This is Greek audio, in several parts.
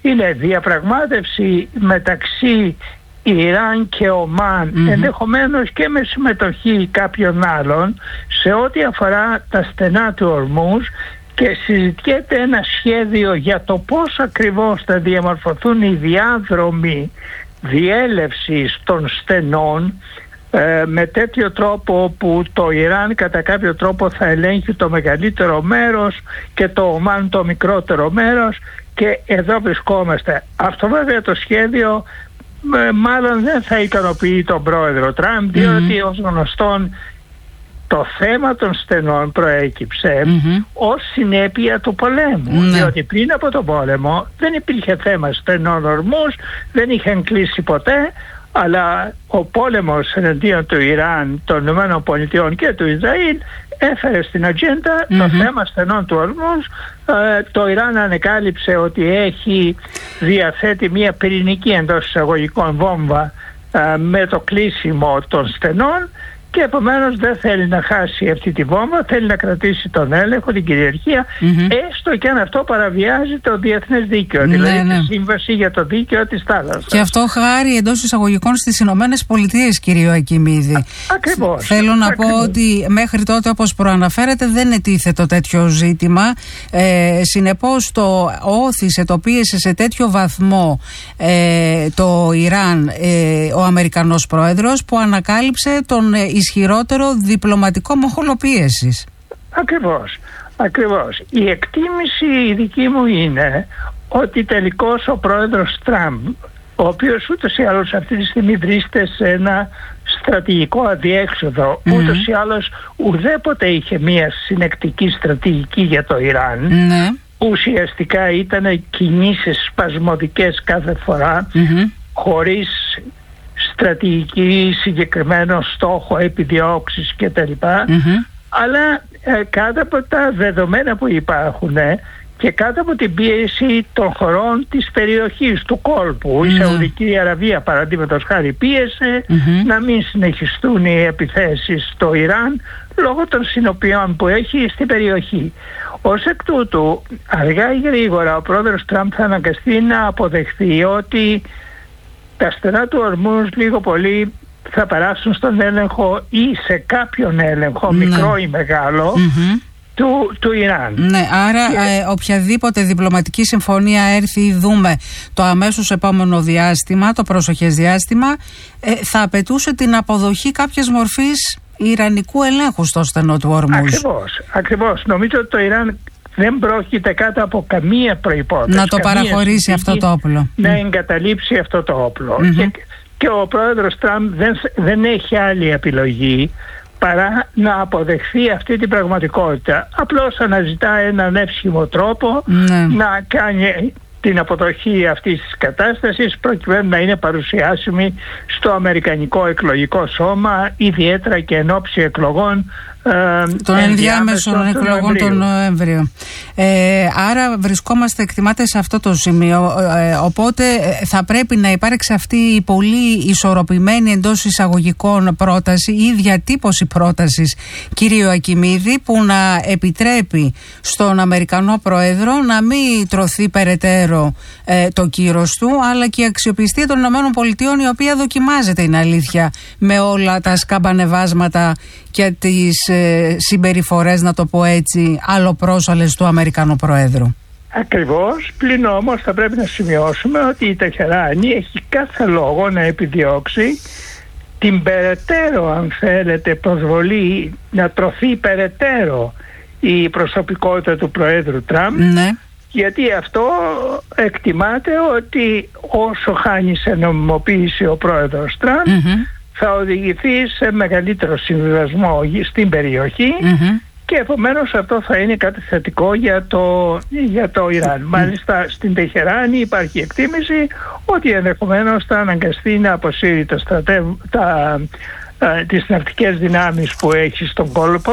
είναι διαπραγμάτευση μεταξύ Ιράν και Ομάν, ενδεχομένως και με συμμετοχή κάποιων άλλων, σε ό,τι αφορά τα στενά του Ορμούζ, και συζητιέται ένα σχέδιο για το πώς ακριβώς θα διαμορφωθούν οι διάδρομοι διέλευσης των στενών, με τέτοιο τρόπο που το Ιράν κατά κάποιο τρόπο θα ελέγχει το μεγαλύτερο μέρος και το Ομάν το μικρότερο μέρος, και εδώ βρισκόμαστε. Αυτό βέβαια το σχέδιο μάλλον δεν θα ικανοποιεί τον πρόεδρο Τραμπ, διότι ως γνωστόν το θέμα των στενών προέκυψε ως συνέπεια του πολέμου, διότι πριν από τον πόλεμο δεν υπήρχε θέμα στενών ορμούς, δεν είχαν κλείσει ποτέ, αλλά ο πόλεμος εναντίον του Ιράν, των ΗΠΑ και του Ισραήλ έφερε στην ατζέντα το θέμα στενών του ορμούς. Το Ιράν ανεκάλυψε ότι διαθέτει μια πυρηνική εντός εισαγωγικών βόμβα με το κλείσιμο των στενών, και επομένως δεν θέλει να χάσει αυτή τη βόμβα, θέλει να κρατήσει τον έλεγχο, την κυριαρχία, έστω και αν αυτό παραβιάζει το διεθνές δίκαιο, δηλαδή τη Σύμβαση για το Δίκαιο της Θάλασσας. Και αυτό χάρη εντός εισαγωγικών στις Ηνωμένες Πολιτείες, κύριο Ακιμίδη. Ακριβώς. Θέλω να πω ότι μέχρι τότε, όπως προαναφέρατε, δεν ετίθετο τέτοιο ζήτημα. Συνεπώς το όθησε, το πίεσε σε τέτοιο βαθμό το Ιράν ο Αμερικανός πρόεδρος, που ανακάλυψε τον ισχυρότερο διπλωματικό μοχλό πίεσης. Ακριβώς. Η εκτίμηση η δική μου είναι ότι τελικώς ο πρόεδρος Τραμπ, ο οποίος ούτως ή άλλως αυτή τη στιγμή βρίσκεται σε ένα στρατηγικό αδιέξοδο, ούτως ή άλλως ουδέποτε είχε μια συνεκτική στρατηγική για το Ιράν, ουσιαστικά ήταν κινήσεις σπασμωδικές κάθε φορά, χωρίς στρατηγική, συγκεκριμένο στόχο, επιδιώξεις κτλ. Αλλά κάτω από τα δεδομένα που υπάρχουν και κάτω από την πίεση των χωρών της περιοχής του κόλπου, η Σαουδική Αραβία παραδείγματος χάρη πίεσε να μην συνεχιστούν οι επιθέσεις στο Ιράν λόγω των συνοπιών που έχει στην περιοχή. Ως εκ τούτου, αργά ή γρήγορα ο πρόεδρος Τραμπ θα αναγκαστεί να αποδεχθεί ότι τα στενά του Ορμούζ λίγο πολύ θα περάσουν στον έλεγχο ή σε κάποιον έλεγχο, μικρό ή μεγάλο, του Ιράν. Άρα οποιαδήποτε διπλωματική συμφωνία έρθει ή δούμε το αμέσως επόμενο διάστημα, το προσοχές διάστημα, θα απαιτούσε την αποδοχή κάποιας μορφής ιρανικού ελέγχου στο στενό του Ορμούζ. Ακριβώς. Νομίζω ότι το Ιράν δεν πρόκειται κάτω από καμία προϋπόθεση να το παραχωρήσει αυτό το όπλο, να εγκαταλείψει αυτό το όπλο. Και ο πρόεδρος Τραμπ δεν έχει άλλη επιλογή παρά να αποδεχθεί αυτή την πραγματικότητα. Απλώς αναζητά έναν εύσχυμο τρόπο να κάνει την αποδοχή αυτής της κατάστασης, προκειμένου να είναι παρουσιάσιμη στο Αμερικανικό εκλογικό σώμα, ιδιαίτερα και εν ώψη εκλογών των ενδιάμεσων εκλογών τον Νοέμβριο. Άρα βρισκόμαστε, εκτιμάται, σε αυτό το σημείο, οπότε θα πρέπει να υπάρξει αυτή η πολύ ισορροπημένη εντός εισαγωγικών πρόταση ή διατύπωση πρότασης, κύριο Ακιμίδη, που να επιτρέπει στον Αμερικανό Πρόεδρο να μην τρωθεί περαιτέρω το κύρος του, αλλά και η αξιοπιστία των ΗΠΑ, η οποία δοκιμάζεται, είναι αλήθεια, με όλα τα σκαμπανεβάσματα και τις συμπεριφορές, να το πω έτσι, αλλοπρόσαλες του Αμερικανού Προέδρου. Ακριβώς, πλην όμως θα πρέπει να σημειώσουμε ότι η Τεχεράνη έχει κάθε λόγο να επιδιώξει την περαιτέρω, αν θέλετε, προσβολή, να τρωθεί περαιτέρω η προσωπικότητα του Προέδρου Τραμπ, γιατί αυτό εκτιμάται ότι όσο χάνει σε νομιμοποίηση ο Πρόεδρος Τραμπ, θα οδηγηθεί σε μεγαλύτερο συμβιβασμό στην περιοχή, και επομένως αυτό θα είναι κάτι θετικό για το Ιράν. Μάλιστα στην Τεχεράνη υπάρχει εκτίμηση ότι ενδεχομένως θα αναγκαστεί να αποσύρει τις ναυτικές δυνάμεις που έχει στον κόλπο,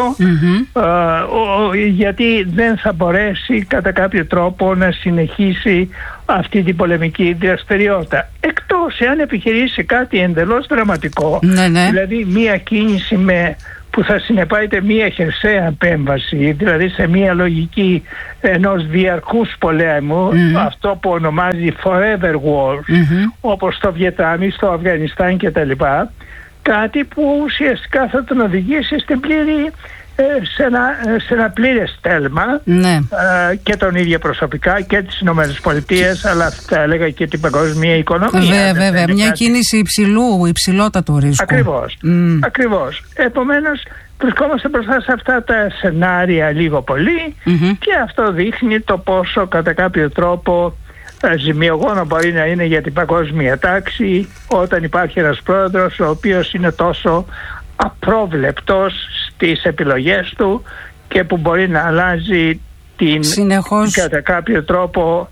γιατί δεν θα μπορέσει κατά κάποιο τρόπο να συνεχίσει αυτή την πολεμική δραστηριότητα, εκτός εάν επιχειρήσει κάτι εντελώς δραματικό, δηλαδή μία κίνηση με που θα συνεπάγεται μία χερσαία επέμβαση, δηλαδή σε μία λογική ενός διαρκούς πολέμου, αυτό που ονομάζει forever wars, όπως στο Βιετνάμ, στο Αφγανιστάν κτλ. Κάτι που ουσιαστικά θα τον οδηγήσει στην πλήρη, σε ένα πλήρες τέλμα, και τον ίδιο προσωπικά και τις Ηνωμένες Πολιτείες, αλλά θα έλεγα και την παγκόσμια οικονομία. Βέβαια, μια κίνηση υψηλότατου ρίσκου. Ακριβώς. Επομένως, βρισκόμαστε μπροστά σε αυτά τα σενάρια λίγο πολύ, και αυτό δείχνει το πόσο κατά κάποιο τρόπο ζημιογόνο μπορεί να είναι για την παγκόσμια τάξη όταν υπάρχει ένας πρόεδρος ο οποίος είναι τόσο απρόβλεπτος στις επιλογές του και που μπορεί να αλλάζει την κατά κάποιο τρόπο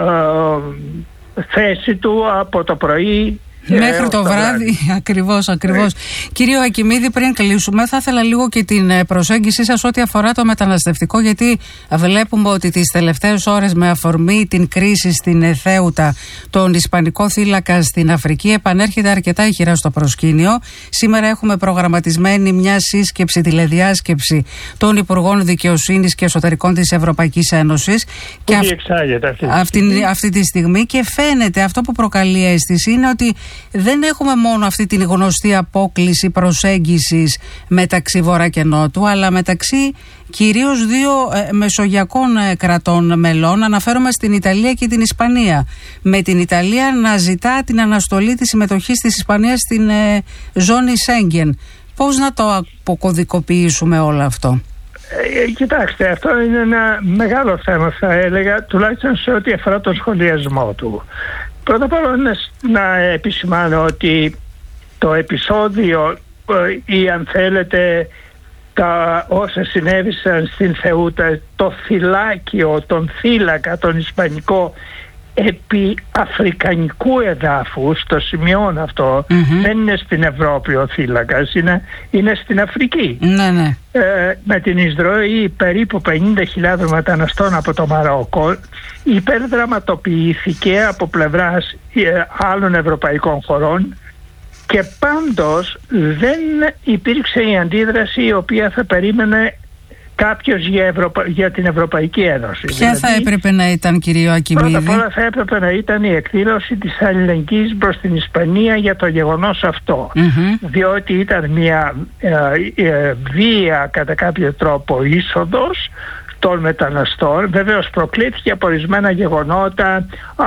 θέση του από το πρωί μέχρι το βράδυ. Ακριβώς. Κύριο Ακιμίδη, πριν κλείσουμε, θα ήθελα λίγο και την προσέγγιση σας ό,τι αφορά το μεταναστευτικό, γιατί βλέπουμε ότι τις τελευταίες ώρες, με αφορμή την κρίση στην Θέουτα, τον Ισπανικό θύλακα στην Αφρική επανέρχεται αρκετά ηχηρά στο προσκήνιο. Σήμερα έχουμε προγραμματισμένη μια σύσκεψη, τηλεδιάσκεψη των Υπουργών Δικαιοσύνης και Εσωτερικών της Ευρωπαϊκής Ένωσης. Που διεξάγεται αυτή τη στιγμή, και φαίνεται, αυτό που προκαλεί αίσθηση είναι ότι δεν έχουμε μόνο αυτή την γνωστή απόκλιση προσέγγισης μεταξύ Βορρά και Νότου, αλλά μεταξύ κυρίως δύο μεσογειακών κρατών μελών. Αναφέρομαι στην Ιταλία και την Ισπανία. Με την Ιταλία να ζητά την αναστολή της συμμετοχής της Ισπανίας στην ζώνη Σέγγεν. Πώς να το αποκωδικοποιήσουμε όλο αυτό? Κοιτάξτε, αυτό είναι ένα μεγάλο θέμα, θα έλεγα, τουλάχιστον σε ό,τι αφορά τον σχολιασμό του. Πρώτα απ' όλα να επισημάνω ότι το επεισόδιο ή αν θέλετε τα όσα συνέβησαν στην Θεούτα, το θυλάκιο, τον θύλακα, τον ισπανικό επί αφρικανικού εδάφους, το σημειώνω αυτό, δεν είναι στην Ευρώπη ο θύλακας, είναι στην Αφρική. Με την εισρωή περίπου 50.000 μεταναστών από το Μαρόκο, υπερδραματοποιήθηκε από πλευράς άλλων ευρωπαϊκών χωρών, και πάντως δεν υπήρξε η αντίδραση η οποία θα περίμενε κάποιος για την Ευρωπαϊκή Ένωση. Ποια θα έπρεπε να ήταν, κύριο Ακιμίδη? Πρώτα απ' όλα θα έπρεπε να ήταν η εκδήλωση της αλληλεγγύης προς την Ισπανία για το γεγονός αυτό. Διότι ήταν μια βία κατά κάποιο τρόπο είσοδος των μεταναστών. Βεβαίως προκλήθηκε από ορισμένα γεγονότα,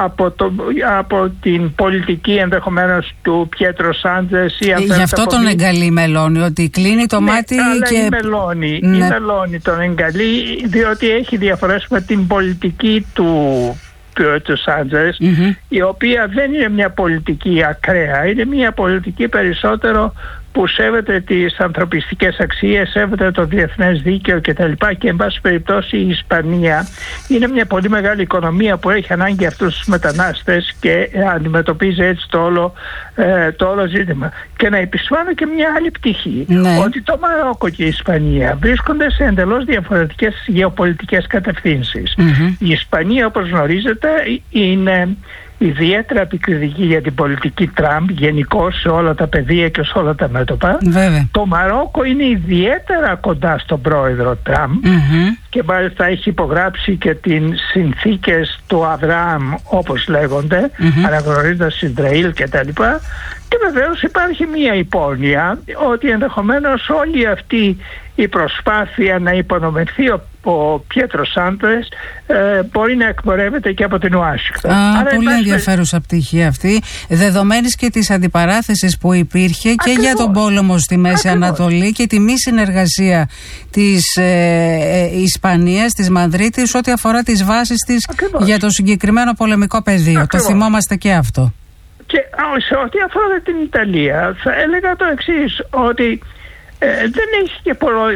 από την πολιτική ενδεχομένως του Πιέτρο Σάντζες. Γι' αυτό τον εγκαλεί η Μελώνη, ότι κλείνει το μάτι. Αλλά και... η Μελώνη τον εγκαλεί, διότι έχει διαφορές με την πολιτική του Σάντζες, η οποία δεν είναι μια πολιτική ακραία, είναι μια πολιτική περισσότερο που σέβεται τις ανθρωπιστικές αξίες, σέβεται το διεθνές δίκαιο κτλ. Και εν πάση περιπτώσει η Ισπανία είναι μια πολύ μεγάλη οικονομία που έχει ανάγκη αυτούς τους μετανάστες και αντιμετωπίζει έτσι το όλο ζήτημα. Και να επισημάνω και μια άλλη πτυχή, ότι το Μαρόκο και η Ισπανία βρίσκονται σε εντελώς διαφορετικές γεωπολιτικές κατευθύνσεις. Η Ισπανία, όπως γνωρίζετε, είναι ιδιαίτερα επικριτική για την πολιτική Τραμπ γενικώς σε όλα τα πεδία και σε όλα τα μέτωπα. Το Μαρόκο είναι ιδιαίτερα κοντά στον πρόεδρο Τραμπ, και μάλιστα έχει υπογράψει και τις συνθήκες του Αβραάμ, όπως λέγονται, αναγνωρίζοντας Ισραήλ κτλ. Και βεβαίως υπάρχει μία υπόνοια ότι ενδεχομένως όλη αυτή η προσπάθεια να υπονομευθεί ο Πιέτρο Σάντζες μπορεί να εκπορεύεται και από την Ουάσιγκτον. Πολύ ενδιαφέρουσα πτυχή αυτή, δεδομένης και της αντιπαράθεσης που υπήρχε και για τον πόλεμο στη Μέση Ανατολή και τη μη συνεργασία της Ισπανίας, της Μαδρίτης, ό,τι αφορά τις βάσεις της για το συγκεκριμένο πολεμικό πεδίο. Το θυμόμαστε και αυτό. Και σε ό,τι αφορά την Ιταλία, θα έλεγα το εξής, ότι δεν έχει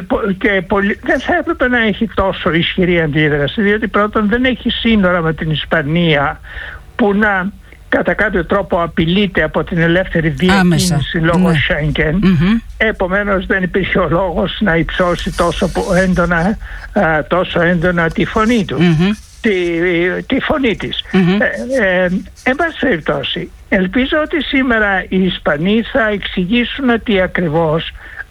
δεν θα έπρεπε να έχει τόσο ισχυρή αντίδραση, διότι πρώτον δεν έχει σύνορα με την Ισπανία που να κατά κάποιο τρόπο απειλείται από την ελεύθερη διακίνηση λόγω Σέγγεν. Επομένως δεν υπήρχε ο λόγος να υψώσει τόσο έντονα τη φωνή του. τη φωνή της. Εν πάση περιπτώσει, ελπίζω ότι σήμερα οι Ισπανοί θα εξηγήσουν τι ακριβώς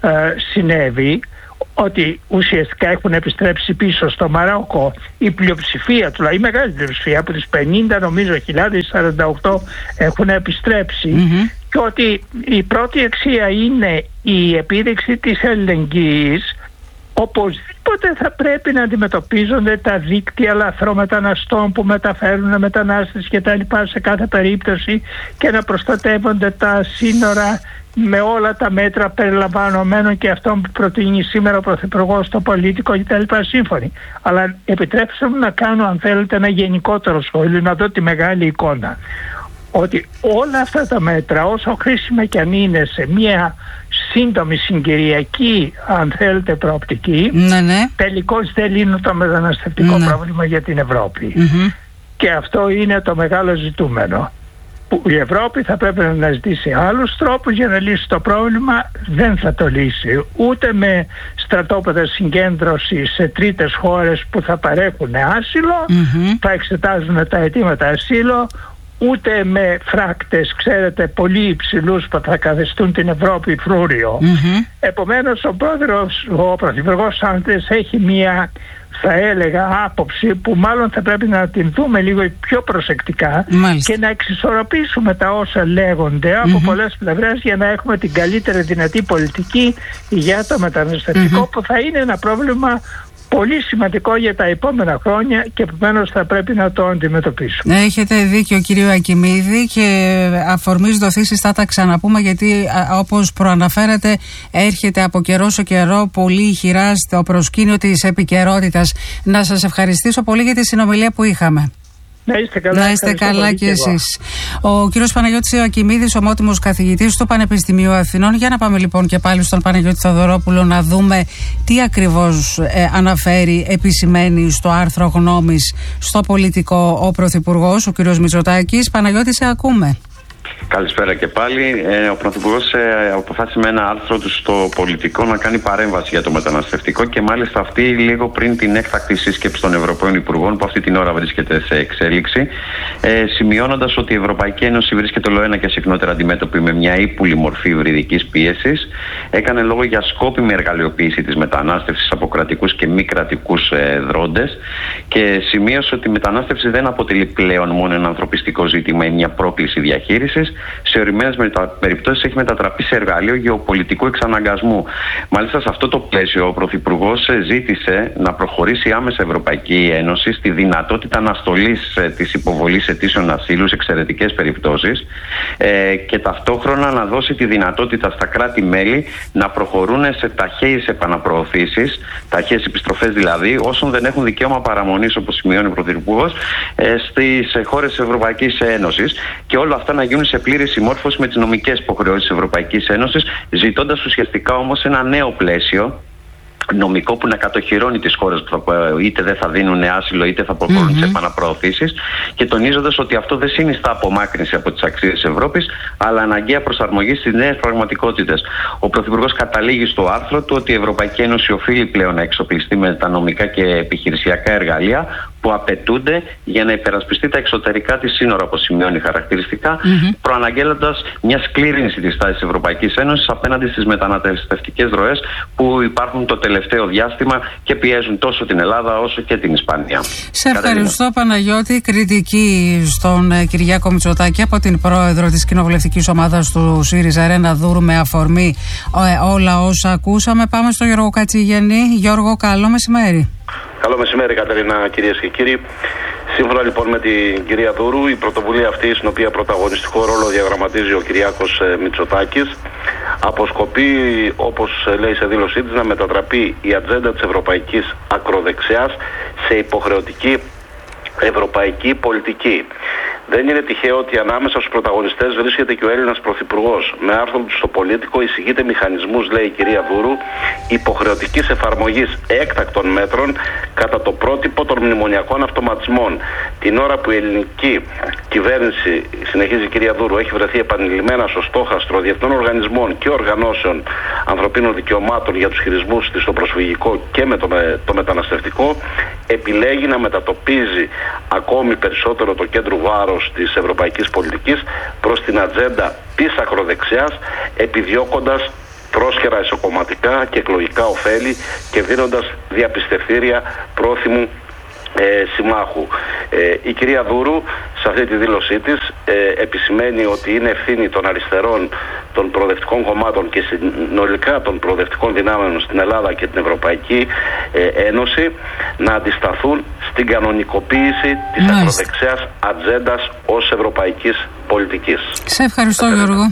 συνέβη, ότι ουσιαστικά έχουν επιστρέψει πίσω στο Μαρόκο η πλειοψηφία, η μεγάλη πλειοψηφία από τις 50 νομίζω χιλιάδες, 48 έχουν επιστρέψει, και ότι η πρώτη αξία είναι η επίδειξη της αλληλεγγύης. Οπωσδήποτε θα πρέπει να αντιμετωπίζονται τα δίκτυα λαθρομεταναστών που μεταφέρουν μετανάστες και τα λοιπά σε κάθε περίπτωση, και να προστατεύονται τα σύνορα με όλα τα μέτρα περιλαμβανομένων και αυτών που προτείνει σήμερα ο Πρωθυπουργός στο Πολίτικο κτλ. Σύμφωνοι. Αλλά επιτρέψτε μου να κάνω, αν θέλετε, ένα γενικότερο σχόλιο, να δω τη μεγάλη εικόνα. Ότι όλα αυτά τα μέτρα, όσο χρήσιμα και αν είναι σε μια σύντομη συγκυριακή, αν θέλετε, προοπτική, τελικώς δεν λύνουν το μεταναστευτικό πρόβλημα για την Ευρώπη. Και αυτό είναι το μεγάλο ζητούμενο. Που η Ευρώπη θα πρέπει να αναζητήσει άλλους τρόπους για να λύσει το πρόβλημα. Δεν θα το λύσει ούτε με στρατόπεδα συγκέντρωση σε τρίτες χώρες που θα παρέχουν άσυλο, θα εξετάζουν τα αιτήματα ασύλου, ούτε με φράκτες, ξέρετε, πολύ υψηλούς που θα καθιστούν την Ευρώπη φρούριο. Επομένως ο Πρωθυπουργός Σάντσες έχει μία, θα έλεγα, άποψη που μάλλον θα πρέπει να την δούμε λίγο πιο προσεκτικά. Και να εξισορροπήσουμε τα όσα λέγονται από πολλές πλευρές, για να έχουμε την καλύτερη δυνατή πολιτική για το μεταναστευτικό, που θα είναι ένα πρόβλημα πολύ σημαντικό για τα επόμενα χρόνια, και επομένως θα πρέπει να το αντιμετωπίσουμε. Έχετε δίκιο, κύριο Ακιμίδη, και αφορμής δοθήσεις θα τα ξαναπούμε, γιατί όπως προαναφέρατε έρχεται από καιρό σε καιρό πολύ ηχηρά στο προσκήνιο της επικαιρότητας. Να σας ευχαριστήσω πολύ για τη συνομιλία που είχαμε. Να είστε καλά και εσείς. Ο κύριος Παναγιώτης Ακιμίδης, ομότιμος καθηγητής του Πανεπιστημίου Αθηνών. Για να πάμε λοιπόν και πάλι στον Παναγιώτη Θοδωρόπουλο να δούμε τι ακριβώς αναφέρει, επισημαίνει στο άρθρο γνώμης στο Πολιτικό ο Πρωθυπουργός, ο κύριος Μητσοτάκης. Παναγιώτη, σε ακούμε. Καλησπέρα και πάλι. Ο Πρωθυπουργός αποφάσισε με ένα άρθρο του στο Πολιτικό να κάνει παρέμβαση για το μεταναστευτικό, και μάλιστα αυτή λίγο πριν την έκτακτη σύσκεψη των Ευρωπαίων Υπουργών, που αυτή την ώρα βρίσκεται σε εξέλιξη, σημειώνοντας ότι η Ευρωπαϊκή Ένωση βρίσκεται ολοένα και συχνότερα αντιμέτωπη με μια ύπουλη μορφή υβριδικής πίεσης. Έκανε λόγο για σκόπιμη εργαλειοποίηση της μετανάστευσης από κρατικούς και μη κρατικούς δρόντες, και σημείωσε ότι η μετανάστευση δεν αποτελεί πλέον μόνο ένα ανθρωπιστικό ζήτημα ή μια πρόκληση διαχείρισης. Σε ορισμένες περιπτώσεις έχει μετατραπεί σε εργαλείο γεωπολιτικού εξαναγκασμού. Μάλιστα, σε αυτό το πλαίσιο, ο Πρωθυπουργός ζήτησε να προχωρήσει άμεσα η Ευρωπαϊκή Ένωση στη δυνατότητα αναστολής της υποβολής αιτήσεων ασύλου σε εξαιρετικές περιπτώσεις, και ταυτόχρονα να δώσει τη δυνατότητα στα κράτη-μέλη να προχωρούν σε ταχαίες επαναπροωθήσεις, ταχαίες επιστροφές δηλαδή, όσων δεν έχουν δικαίωμα παραμονής, όπως σημειώνει ο Πρωθυπουργός, στις χώρες της Ευρωπαϊκής Ένωσης, και όλα αυτά να γίνουν σε πλήρη συμμόρφωση με τις νομικές υποχρεώσεις της Ευρωπαϊκής Ένωσης, ζητώντας ουσιαστικά όμως ένα νέο πλαίσιο νομικό που να κατοχυρώνει τις χώρες που είτε δεν θα δίνουν άσυλο είτε θα προχωρούν σε επαναπροωθήσεις, και τονίζοντας ότι αυτό δεν συνιστά απομάκρυνση από τις αξίες της Ευρώπης, αλλά αναγκαία προσαρμογή στις νέες πραγματικότητες. Ο Πρωθυπουργός καταλήγει στο άρθρο του ότι η Ευρωπαϊκή Ένωση οφείλει πλέον να εξοπλιστεί με τα νομικά και επιχειρησιακά εργαλεία που απαιτούνται για να υπερασπιστεί τα εξωτερικά της σύνορα, όπως σημειώνει χαρακτηριστικά, προαναγγέλλοντας μια σκλήρινση της τάσης της Ευρωπαϊκής Ένωσης απέναντι στις μεταναστευτικές ροές που υπάρχουν το τελευταίο διάστημα και πιέζουν τόσο την Ελλάδα όσο και την Ισπανία. Σε ευχαριστώ, Παναγιώτη. Κριτική στον Κυριάκο Μητσοτάκη από την πρόεδρο της κοινοβουλευτικής ομάδας του ΣΥΡΙΖΑ, Ρένα Δούρου, με αφορμή όλα όσα ακούσαμε. Πάμε στο Γιώργο Κατσιγενή. Γιώργο, καλό μεσημέρι. Καλό μεσημέρι, Κατερίνα, κυρίες και κύριοι. Σύμφωνα λοιπόν με την κυρία Δούρου, η πρωτοβουλία αυτή, στην οποία πρωταγωνιστικό ρόλο διαδραματίζει ο Κυριάκος Μητσοτάκης, αποσκοπεί, όπως λέει σε δήλωσή της, να μετατραπεί η ατζέντα της ευρωπαϊκής ακροδεξιάς σε υποχρεωτική ευρωπαϊκή πολιτική. Δεν είναι τυχαίο ότι ανάμεσα στους πρωταγωνιστές βρίσκεται και ο Έλληνας Πρωθυπουργός. Με άρθρο του στο Πολίτικο εισηγείται μηχανισμούς, λέει η κυρία Δούρου, υποχρεωτικής εφαρμογής έκτακτων μέτρων κατά το πρότυπο των μνημονιακών αυτοματισμών. Την ώρα που η ελληνική κυβέρνηση, συνεχίζει η κυρία Δούρου, έχει βρεθεί επανειλημμένα στο στόχαστρο διεθνών οργανισμών και οργανώσεων ανθρωπίνων δικαιωμάτων για τους χειρισμούς της στο προσφυγικό και με το μεταναστευτικό, επιλέγει να μετατοπίζει ακόμη περισσότερο το κέντρο βάρος της ευρωπαϊκής πολιτικής προς την ατζέντα της ακροδεξιάς, επιδιώκοντας πρόσχερα ισοκομματικά και εκλογικά ωφέλη και δίνοντας διαπιστευτήρια πρόθυμου συμμάχου. Η κυρία Δούρου σε αυτή τη δήλωσή της επισημαίνει ότι είναι ευθύνη των αριστερών, των προοδευτικών κομμάτων και συνολικά των προοδευτικών δυνάμεων στην Ελλάδα και την Ευρωπαϊκή Ένωση να αντισταθούν στην κανονικοποίηση της ακροδεξιάς ατζέντας ως ευρωπαϊκής πολιτικής. Σε ευχαριστώ, Γιώργο.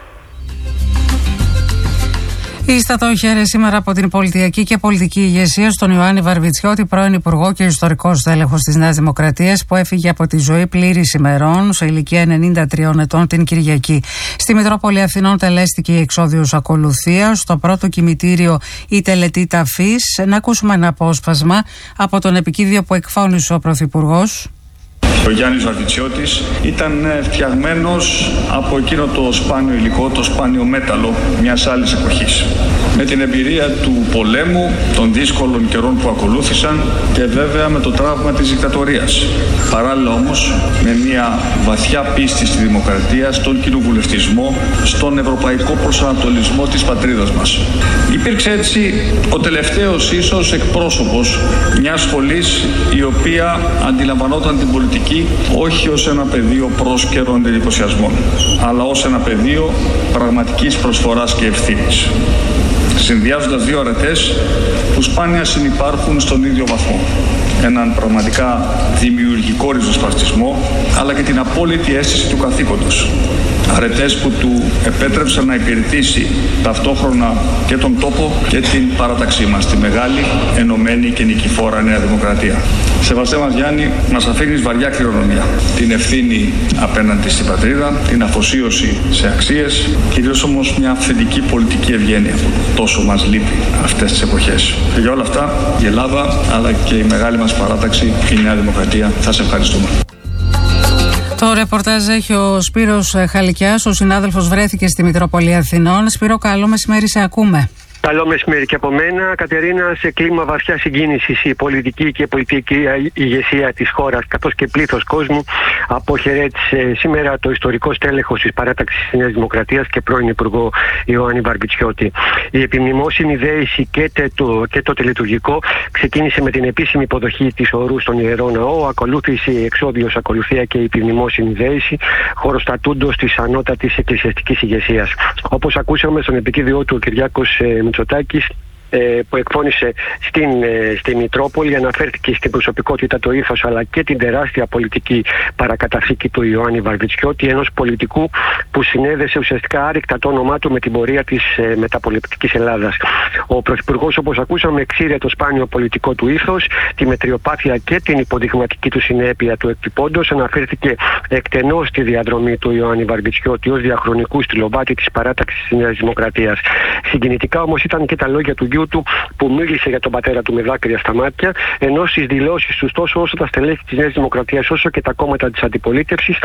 Η στατόχαιρε σήμερα από την πολιτιακή και πολιτική ηγεσία στον Ιωάννη Βαρβιτσιώτη, πρώην Υπουργό και ιστορικός τέλεχος της Νέας Δημοκρατίας, που έφυγε από τη ζωή πλήρης ημερών σε ηλικία 93 ετών την Κυριακή. Στη Μητρόπολη Αθηνών τελέστηκε η εξόδιος ακολουθία. Στο πρώτο κημητήριο η τελετή ταφής. Να ακούσουμε ένα απόσπασμα από τον επικίδιο που εκφώνησε ο Πρωθυπουργός. Ο Γιάννης Βαρβιτσιώτης ήταν φτιαγμένος από εκείνο το σπάνιο υλικό, το σπάνιο μέταλλο μιας άλλης εποχής. Με την εμπειρία του πολέμου, των δύσκολων καιρών που ακολούθησαν και βέβαια με το τραύμα της δικτατορίας. Παράλληλα όμως με μια βαθιά πίστη στη δημοκρατία, στον κοινοβουλευτισμό, στον ευρωπαϊκό προσανατολισμό της πατρίδας μας. Υπήρξε έτσι ο τελευταίος ίσως εκπρόσωπος μιας σχολής η οποία αντιλαμβανόταν την πολιτική όχι ως ένα πεδίο πρόσκαιρων εντυπωσιασμών, αλλά ως ένα πεδίο πραγματικής προσφοράς και ευθύνης, συνδυάζοντας δύο αρετές που σπάνια συνυπάρχουν στον ίδιο βαθμό. Έναν πραγματικά δημιουργικό ριζοσπαστισμό, αλλά και την απόλυτη αίσθηση του καθήκοντος. Αρετές που του επέτρεψαν να υπηρετήσει ταυτόχρονα και τον τόπο και την παράταξή μας, τη μεγάλη, ενωμένη και νικηφόρα Νέα Δημοκρατία. Σεβαστέ μας Γιάννη, μας αφήνεις βαριά κληρονομιά. Την ευθύνη απέναντι στην πατρίδα, την αφοσίωση σε αξίες, κυρίως όμως μια αυθεντική πολιτική ευγένεια που τόσο μας λείπει αυτές τις εποχές. Και για όλα αυτά η Ελλάδα, αλλά και η μεγάλη μας παράταξη, η Νέα Δημοκρατία, θα σε ευχαριστούμε. Το ρεπορτάζ έχει ο Σπύρος Χαλικιάς, ο συνάδελφος βρέθηκε στη Μητρόπολη Αθηνών. Σπύρο, καλό μεσημέρι, σε ακούμε. Καλό μεσημέρι και από μένα. Κατερίνα, σε κλίμα βαθιά συγκίνησης η πολιτική και πολιτική ηγεσία της χώρας καθώς και πλήθος κόσμου αποχαιρέτησε σήμερα το ιστορικό στέλεχος της παράταξης της Νέας Δημοκρατίας και πρώην Υπουργό Ιωάννη Βαρβιτσιώτη. Η επιμνημόσυνη δέηση και το τελετουργικό ξεκίνησε με την επίσημη υποδοχή της ορού στον Ιερό Ναό, ακολούθησε η εξόδιος ακολουθία και η επιμνημόσυνη δέηση χωροστατούντος της ανώτατης εκκλησιαστικής ηγεσίας. Όπως ακούσαμε στον επικίδιό του ο Κυριάκος Μητσοτάκης, που εκφώνησε στη Μητρόπολη, αναφέρθηκε στην προσωπικότητα, το ήθος αλλά και την τεράστια πολιτική παρακαταθήκη του Ιωάννη Βαρβιτσιώτη, ενός πολιτικού που συνέδεσε ουσιαστικά άρρηκτα το όνομά του με την πορεία της μεταπολιτικής Ελλάδας. Ο Πρωθυπουργός, όπως ακούσαμε, εξήρε το σπάνιο πολιτικό του ήθος, τη μετριοπάθεια και την υποδειγματική του συνέπεια του εκτυπώντος. Αναφέρθηκε εκτενώς στη διαδρομή του Ιωάννη Βαρβιτσιώτη ως διαχρονικού στυλοβάτη της παράταξης της Νέας Δημοκρατίας. Συγκινητικά όμως ήταν και τα λόγια του γιου του που μίλησε για τον πατέρα του με δάκρυα στα μάτια, ενώ στις δηλώσεις του τόσο όσο τα στελέχη της Νέας Δημοκρατίας όσο και τα κόμματα της αντιπολίτευσης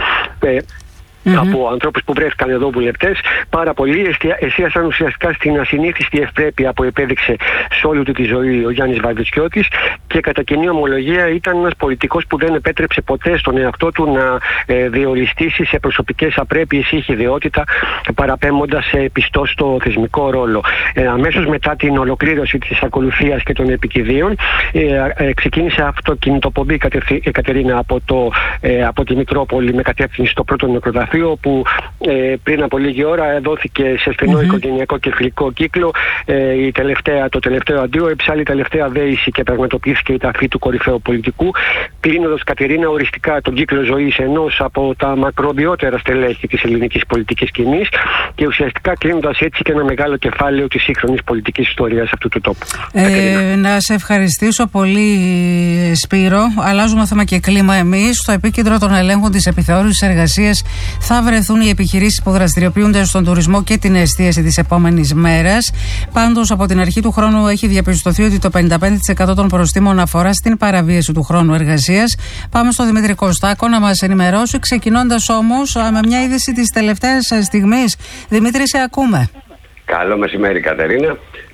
από ανθρώπους που βρέθηκαν εδώ βουλευτές, πάρα πολλοί εστίασαν ουσιαστικά στην ασυνήθιστη ευπρέπεια που επέδειξε σε όλη του τη ζωή ο Γιάννης Βαρβιτσιώτης και κατά κοινή ομολογία ήταν ένας πολιτικός που δεν επέτρεψε ποτέ στον εαυτό του να διοριστήσει σε προσωπικές απρέπειες ή χυδαιότητα, παραπέμποντας πιστό στο θεσμικό ρόλο. Αμέσως μετά την ολοκλήρωση της ακολουθίας και των επικηδίων ξεκίνησε αυτοκινητοπομπή η Κατερίνα από τη Μητρόπολη με κατεύθυνση στο πρώτο νεκροταφείο, όπου πριν από λίγη ώρα δόθηκε σε στενό οικογενειακό και φιλικό κύκλο το τελευταίο αντίο, εψάλλει τελευταία δέηση και πραγματοποιήθηκε η ταφή του κορυφαίου πολιτικού, κλείνοντας, Κατερίνα, οριστικά τον κύκλο ζωής ενός από τα μακροβιότερα στελέχη της ελληνικής πολιτικής σκηνής και ουσιαστικά κλείνοντας έτσι και ένα μεγάλο κεφάλαιο της σύγχρονης πολιτικής ιστορίας αυτού του τόπου. Να σε ευχαριστήσω πολύ, Σπύρο. Αλλάζουμε θέμα και κλίμα εμείς. Στο επίκεντρο των ελέγχων της επιθεώρησης εργασίας θα βρεθούν οι επιχειρήσεις που δραστηριοποιούνται στον τουρισμό και την εστίαση της επόμενης μέρας. Πάντως, από την αρχή του χρόνου έχει διαπιστωθεί ότι το 55% των προστίμων αφορά στην παραβίαση του χρόνου εργασίας. Πάμε στο Δημήτρη Κωστάκο να μας ενημερώσει, ξεκινώντας όμως με μια είδηση της τελευταίας στιγμής. Δημήτρη, σε ακούμε. Καλό μεσημέρι, Κατερίνα.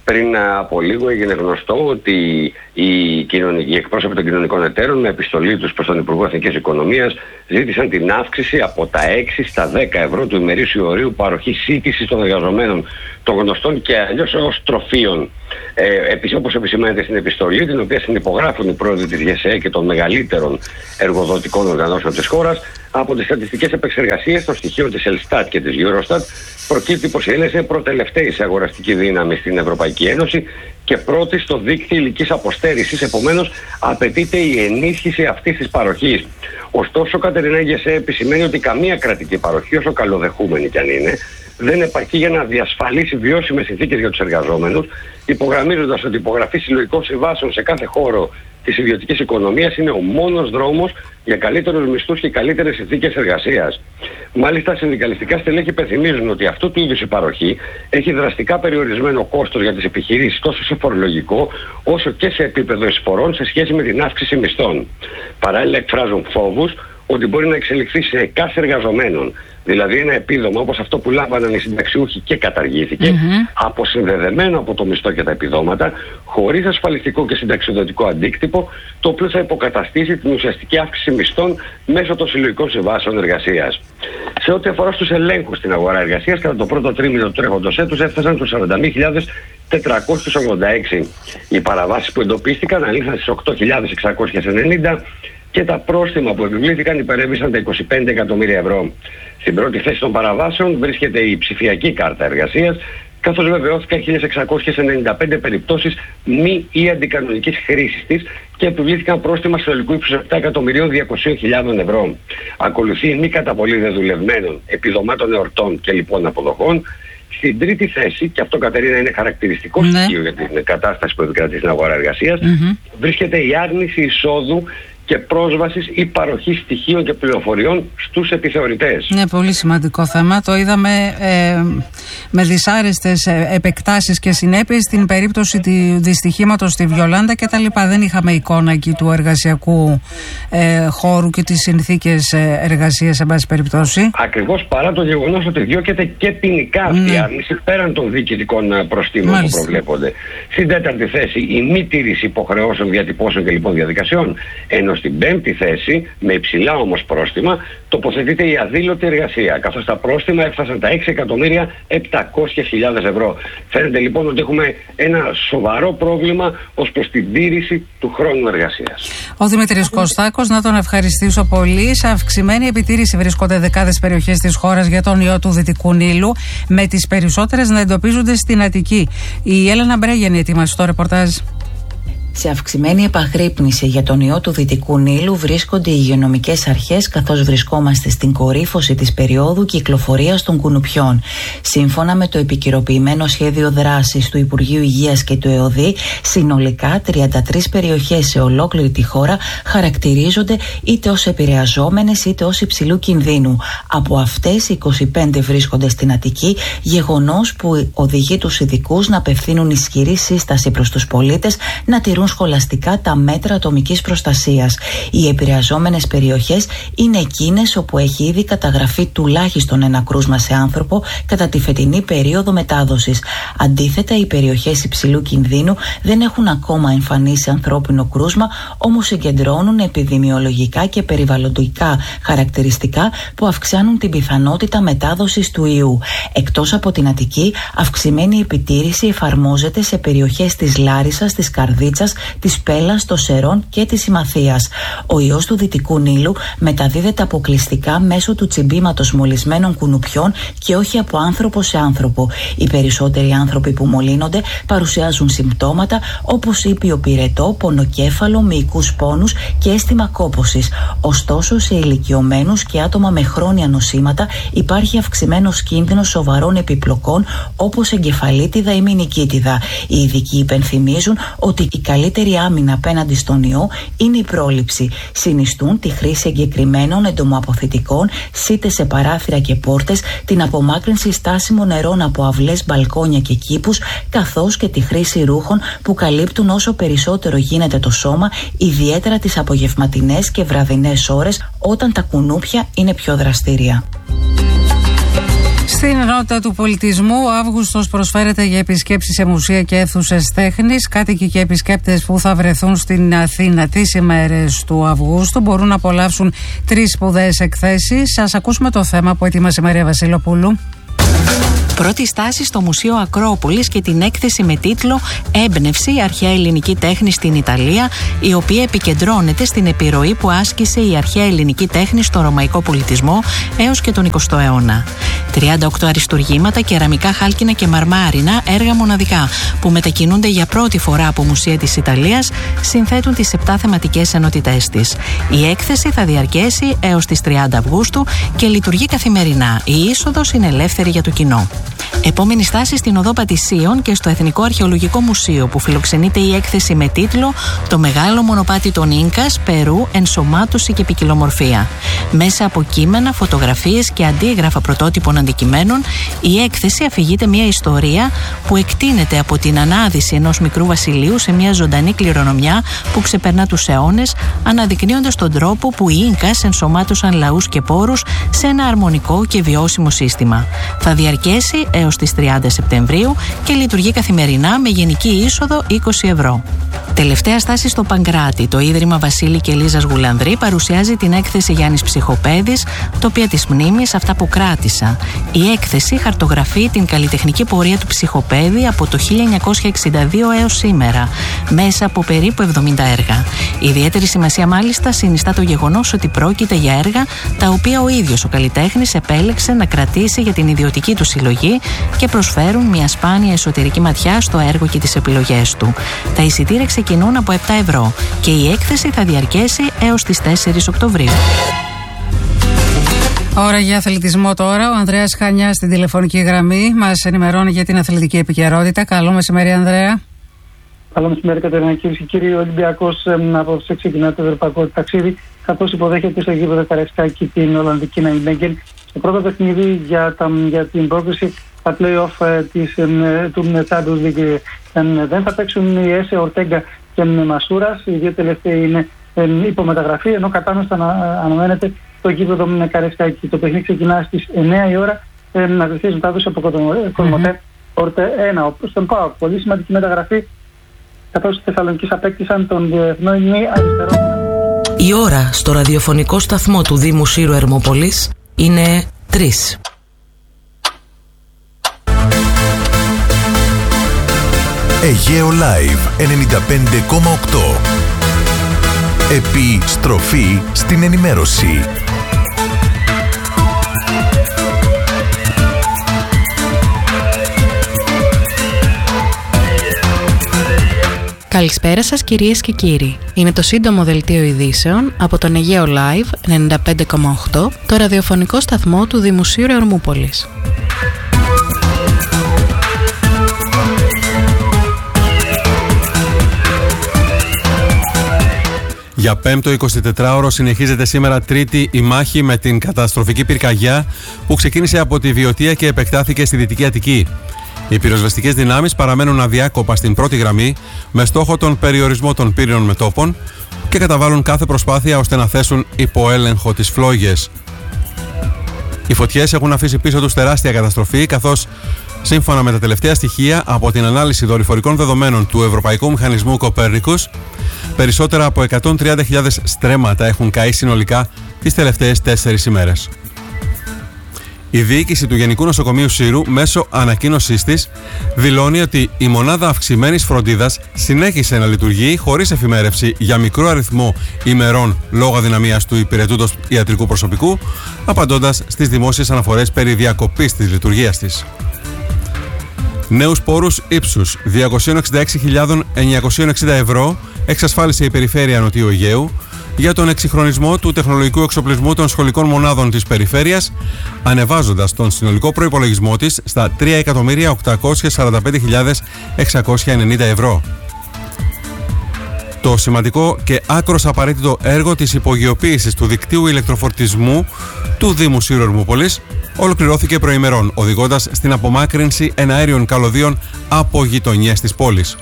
Πριν από λίγο έγινε γνωστό ότι οι εκπρόσωποι των κοινωνικών εταίρων με επιστολή τους προς τον Υπουργό Εθνικής Οικονομίας ζήτησαν την αύξηση από τα 6 στα 10 ευρώ του ημερήσιου ορίου παροχής σύντησης των εργαζομένων των γνωστών και αλλιώς ως τροφίων. Όπως επισημαίνεται στην επιστολή, την οποία συνυπογράφουν οι πρόεδροι της ΓΕΣΕ και των μεγαλύτερων εργοδοτικών οργανώσεων της χώρας, από τις στατιστικές επεξεργασίες των στοιχείων της Ελστάτ και της Eurostat, προκύπτει πως η Έλληνες είναι προτελευταίοι σε αγοραστική δύναμη στην Ευρωπαϊκή Ένωση και πρώτη στο δίκτυο ηλικής αποστέρησης. Επομένως, απαιτείται η ενίσχυση αυτής της παροχής. Ωστόσο, Κατερίνα, η ΓΕΣΕ επισημαίνει ότι καμία κρατική παροχή, όσο καλοδεχούμενη κι αν είναι, δεν επαρκεί για να διασφαλίσει βιώσιμες συνθήκες για τους εργαζόμενους, υπογραμμίζοντας ότι η υπογραφή συλλογικών συμβάσεων σε κάθε χώρο της ιδιωτικής οικονομίας είναι ο μόνος δρόμος για καλύτερους μισθούς και καλύτερες συνθήκες εργασίας. Μάλιστα, συνδικαλιστικά στελέχη υπενθυμίζουν ότι αυτού του είδους η παροχή έχει δραστικά περιορισμένο κόστος για τις επιχειρήσεις τόσο σε φορολογικό όσο και σε επίπεδο εισφορών σε σχέση με την αύξηση μισθών. Παράλληλα, εκφράζουν φόβους ότι μπορεί να εξελιχθεί σε εκάστοτε εργαζομένων. Δηλαδή ένα επίδομα όπως αυτό που λάμβαναν οι συνταξιούχοι και καταργήθηκε, αποσυνδεδεμένο από το μισθό και τα επιδόματα, χωρίς ασφαλιστικό και συνταξιοδοτικό αντίκτυπο, το οποίο θα υποκαταστήσει την ουσιαστική αύξηση μισθών μέσω των συλλογικών συμβάσεων εργασίας. Σε ό,τι αφορά στους ελέγχους στην αγορά εργασίας, κατά το πρώτο τρίμηνο του τρέχοντος έτους έφτασαν στους 41.486. Οι παραβάσεις που εντοπίστηκαν ανήλθαν στις 8.690 και τα πρόστιμα που επιβλήθηκαν υπερέβησαν τα 25 εκατομμύρια ευρώ. Στην πρώτη θέση των παραβάσεων βρίσκεται η ψηφιακή κάρτα εργασίας, καθώς βεβαιώθηκαν 1.695 περιπτώσεις μη ή αντικανονικής χρήσης της και επιβλήθηκαν πρόστιμα συνολικού ύψους 7.200.000 ευρώ. Ακολουθεί η μη καταβολή δεδουλευμένων επιδομάτων εορτών και λοιπόν αποδοχών. Στην τρίτη θέση, και αυτό, Κατερίνα, είναι χαρακτηριστικό στοιχείο για την κατάσταση που επικρατεί στην αγορά εργασίας, βρίσκεται η άρνηση εισόδου και πρόσβασης ή παροχή στοιχείων και πληροφοριών στους επιθεωρητές. Ναι, πολύ σημαντικό θέμα. Το είδαμε με δυσάρεστες επεκτάσεις και συνέπειες στην περίπτωση του δυστυχήματος στη Βιολάντα και τα λοιπά. Δεν είχαμε εικόνα εκεί του εργασιακού χώρου και τις συνθήκες εργασίας, εν πάση περιπτώσει. Ακριβώς, παρά το γεγονός ότι διώκεται και ποινικά αυτή η άρνηση πέραν των διοικητικών προστίμων που προβλέπονται. Στην τέταρτη θέση, η μη τήρηση υποχρεώσεων, διατυπώσεων και λοιπόν διαδικασιών. Ενώ στην πέμπτη θέση, με υψηλά όμως πρόστιμα, τοποθετείται η αδήλωτη εργασία, καθώς τα πρόστιμα έφτασαν τα 6.700.000 ευρώ. Φαίνεται λοιπόν ότι έχουμε ένα σοβαρό πρόβλημα ως προς την τήρηση του χρόνου εργασίας. Ο Δημήτρης Κωστάκος, να τον ευχαριστήσω πολύ. Σε αυξημένη επιτήρηση βρίσκονται δεκάδες περιοχές της χώρας για τον ιό του Δυτικού Νείλου, με τις περισσότερες να εντοπίζονται στην Αττική. Η Έλενα Μπρέγενη ετοιμάζει το ρεπορτάζ. Σε αυξημένη επαγρύπνηση για τον ιό του Δυτικού Νείλου βρίσκονται οι υγειονομικές αρχές, καθώς βρισκόμαστε στην κορύφωση της περίοδου κυκλοφορίας των κουνουπιών. Σύμφωνα με το επικαιροποιημένο σχέδιο δράσης του Υπουργείου Υγείας και του ΕΟΔΗ, συνολικά 33 περιοχές σε ολόκληρη τη χώρα χαρακτηρίζονται είτε ως επηρεαζόμενες είτε ως υψηλού κινδύνου. Από αυτές, 25 βρίσκονται στην Αττική, γεγονός που οδηγεί τους ειδικούς να απευθύνουν ισχυρή σύσταση προς τους πολίτες να τηρούν σχολαστικά τα μέτρα ατομικής προστασίας. Οι επηρεαζόμενες περιοχές είναι εκείνες όπου έχει ήδη καταγραφεί τουλάχιστον ένα κρούσμα σε άνθρωπο κατά τη φετινή περίοδο μετάδοσης. Αντίθετα, οι περιοχές υψηλού κινδύνου δεν έχουν ακόμα εμφανίσει ανθρώπινο κρούσμα, όμως συγκεντρώνουν επιδημιολογικά και περιβαλλοντικά χαρακτηριστικά που αυξάνουν την πιθανότητα μετάδοσης του ιού. Εκτός από την Αττική, αυξημένη επιτήρηση εφαρμόζεται σε περιοχές της Λάρισσας, της Καρδίτσας, της Πέλας, των Σερών και της Ημαθίας. Ο ιός του Δυτικού Νείλου μεταδίδεται αποκλειστικά μέσω του τσιμπήματος μολυσμένων κουνουπιών και όχι από άνθρωπο σε άνθρωπο. Οι περισσότεροι άνθρωποι που μολύνονται παρουσιάζουν συμπτώματα όπως ήπιο πυρετό, πονοκέφαλο, μυϊκούς πόνους και αίσθημα κόπωσης. Ωστόσο, σε ηλικιωμένους και άτομα με χρόνια νοσήματα υπάρχει αυξημένος κίνδυνος σοβαρών επιπλοκών όπως εγκεφαλίτιδα ή μηνικίτιδα. Οι ειδικοί υπενθυμίζουν ότι η καλύτερη άμυνα απέναντι στον ιό είναι η πρόληψη. Συνιστούν τη χρήση εγκεκριμένων εντομοαποθητικών, σίτες σε παράθυρα και πόρτες, την απομάκρυνση στάσιμων νερών από αυλές, μπαλκόνια και κήπους, καθώς και τη χρήση ρούχων που καλύπτουν όσο περισσότερο γίνεται το σώμα, ιδιαίτερα τις απογευματινές και βραδινές ώρες όταν τα κουνούπια είναι πιο δραστήρια. Στην ενότητα του πολιτισμού, ο Αύγουστος προσφέρεται για επισκέψεις σε μουσεία και αίθουσες τέχνης. Κάτοικοι και επισκέπτες που θα βρεθούν στην Αθήνα τις ημέρες του Αυγούστου μπορούν να απολαύσουν 3 σπουδαίες εκθέσεις. Ας ακούσουμε το θέμα που ετοίμασε η Μαρία Βασιλοπούλου. Πρώτη στάση στο Μουσείο Ακρόπολης και την έκθεση με τίτλο «Έμπνευση, αρχαία ελληνική τέχνη στην Ιταλία», η οποία επικεντρώνεται στην επιρροή που άσκησε η αρχαία ελληνική τέχνη στο ρωμαϊκό πολιτισμό έως και τον 20ο αιώνα. 38 αριστουργήματα, κεραμικά, χάλκινα και μαρμάρινα, έργα μοναδικά που μετακινούνται για πρώτη φορά από μουσεία της Ιταλίας, συνθέτουν τις 7 θεματικές ενότητές της. Η έκθεση θα διαρκέσει έως τις 30 Αυγούστου και λειτουργεί καθημερινά. Η είσοδος είναι ελεύθερη για το κοινό. Επόμενη στάση στην Οδό Πατησίων και στο Εθνικό Αρχαιολογικό Μουσείο, που φιλοξενείται η έκθεση με τίτλο «Το μεγάλο μονοπάτι των Ίνκας, Περού, ενσωμάτωση και ποικιλομορφία». Μέσα από κείμενα, φωτογραφίες και αντίγραφα πρωτότυπων αντικειμένων, η έκθεση αφηγείται μια ιστορία που εκτείνεται από την ανάδυση ενός μικρού βασιλείου σε μια ζωντανή κληρονομιά που ξεπερνά τους αιώνες, αναδεικνύοντας τον τρόπο που οι Ίνκας ενσωμάτωσαν λαούς και πόρους σε ένα αρμονικό και βιώσιμο σύστημα. Θα διαρκέσει έως τις 30 Σεπτεμβρίου και λειτουργεί καθημερινά με γενική είσοδο 20 ευρώ. Τελευταία στάση στο Παγκράτη. Το Ίδρυμα Βασίλη και Λίζας Γουλανδρή παρουσιάζει την έκθεση Γιάννης Ψυχοπαίδης, τοπία της μνήμης, αυτά που κράτησα. Η έκθεση χαρτογραφεί την καλλιτεχνική πορεία του Ψυχοπαίδη από το 1962 έως σήμερα, μέσα από περίπου 70 έργα. Ιδιαίτερη σημασία μάλιστα συνιστά το γεγονός ότι πρόκειται για έργα τα οποία ο ίδιος ο καλλιτέχνης επέλεξε να κρατήσει για την ιδιωτική του συλλογή και προσφέρουν μια σπάνια εσωτερική ματιά στο έργο και τις επιλογές του. Τα εισιτήρια ξεκινούν από 7 ευρώ και η έκθεση θα διαρκέσει έως τις 4 Οκτωβρίου. Ώρα για αθλητισμό τώρα. Ο Ανδρέας Χανιάς στην τηλεφωνική γραμμή μας ενημερώνει για την αθλητική επικαιρότητα. Καλό μεσημέρι, Ανδρέα. Καλό μεσημέρι, Κατερίνα. Κυρίες και κύριοι, ο Ολυμπιακός απόψε ξεκινά το ευρωπαϊκό ταξίδι, καθώς υποδέχεται στο γήπεδο Καραϊσκάκη την Ολλανδική Νάιμεγκεν. Στο πρώτο παιχνίδι για την πρόκριση στα play-off του Champions League. Δεν θα παίξουν οι Έσε, Ορτέγκα και Μασούρας. Οι δύο τελευταίοι είναι υπομεταγραφή, ενώ κατάμεστα αναμένεται το γήπεδο Καραϊσκάκη. Το παιχνίδι ξεκινά στις 9 η ώρα. Να βρεθεί μετάδοση από Κοσμοτέ Ορτε 1. Στον ΠΑΟΚ, πολύ σημαντική μεταγραφή, καθώς οι Θεσσαλονικείς απέκτησαν τον διεθνό αριστερό. Η ώρα στο ραδιοφωνικό σταθμό του Δήμου Σύρου Ερμόπολης είναι 3. Αιγαίο Live 95,8. Επιστροφή στην ενημέρωση. Καλησπέρα σας κυρίες και κύριοι. Είναι το σύντομο δελτίο ειδήσεων από τον Αιγαίο Live 95,8, το ραδιοφωνικό σταθμό του Δήμου Σύρου Ερμούπολης. Για πέμπτο 24ωρο συνεχίζεται σήμερα Τρίτη η μάχη με την καταστροφική πυρκαγιά που ξεκίνησε από τη Βιωτία και επεκτάθηκε στη Δυτική Αττική. Οι πυροσβεστικές δυνάμεις παραμένουν αδιάκοπα στην πρώτη γραμμή με στόχο τον περιορισμό των πύρινων μετώπων και καταβάλουν κάθε προσπάθεια ώστε να θέσουν υπό έλεγχο τις φλόγες. Οι φωτιές έχουν αφήσει πίσω τους τεράστια καταστροφή, καθώς σύμφωνα με τα τελευταία στοιχεία από την ανάλυση δορυφορικών δεδομένων του Ευρωπαϊκού Μηχανισμού Κοπέρνικους, περισσότερα από 130.000 στρέμματα έχουν καεί συνολικά τις τελευταίες 4 ημέρες. Η διοίκηση του Γενικού Νοσοκομείου Σύρου, μέσω ανακοίνωσής της, δηλώνει ότι η μονάδα αυξημένης φροντίδας συνέχισε να λειτουργεί χωρίς εφημέρευση για μικρό αριθμό ημερών λόγω αδυναμίας του υπηρετούντος ιατρικού προσωπικού, απαντώντας στις δημόσιες αναφορές περί διακοπής της λειτουργίας της. Νέους πόρους ύψους 266.960 ευρώ εξασφάλισε η Περιφέρεια Νοτιού Αιγαίου για τον εξυγχρονισμό του τεχνολογικού εξοπλισμού των σχολικών μονάδων της περιφέρειας, ανεβάζοντας τον συνολικό προϋπολογισμό της στα 3.845.690 ευρώ. Το σημαντικό και άκρως απαραίτητο έργο της υπογειοποίησης του δικτύου ηλεκτροφορτισμού του Δήμου Σύρου Ερμούπολης ολοκληρώθηκε προημερών, οδηγώντας στην απομάκρυνση εναέριων καλωδίων από γειτονιές της πόλης.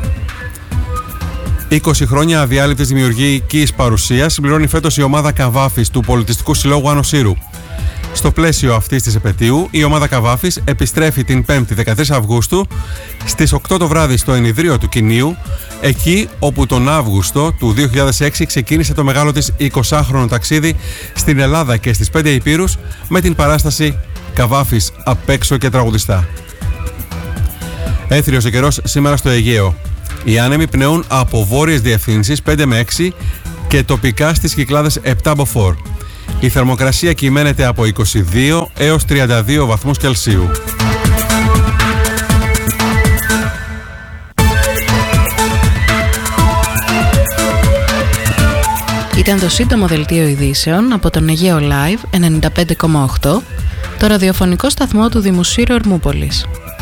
20 χρόνια αδιάλειπτης δημιουργικής παρουσίας συμπληρώνει φέτος η ομάδα Καβάφης του Πολιτιστικού Συλλόγου Άνω Σύρου. Στο πλαίσιο αυτής της επετείου, η ομάδα Καβάφης επιστρέφει την 5η 13 Αυγούστου στις 8 το βράδυ στο ενιδρίο του Κηνίου, εκεί όπου τον Αύγουστο του 2006 ξεκίνησε το μεγάλο της 20χρονο ταξίδι στην Ελλάδα και στις 5 Ηπείρους με την παράσταση Καβάφης απ' έξω και τραγουδιστά. Έθριος ο καιρός σήμερα στο Αιγαίο. Οι άνεμοι πνέουν από βόρειες διευθύνσεις 5 με 6 και τοπικά στις Κυκλάδες 7 μποφόρ. Η θερμοκρασία κυμαίνεται από 22 έως 32 βαθμούς Κελσίου. Ήταν το σύντομο δελτίο ειδήσεων από τον Αιγαίο Live 95,8, το ραδιοφωνικό σταθμό του Δημοσίου Ερμούπολης.